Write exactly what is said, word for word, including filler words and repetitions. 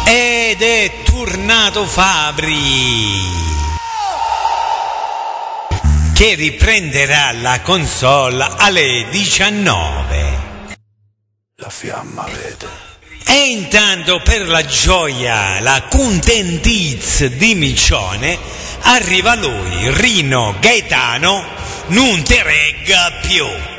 Ed è tornato Fabri, che riprenderà la console alle diciannove. La fiamma vede. E intanto, per la gioia, la contentiz di Miccione, arriva lui, Rino Gaetano, non te regga più.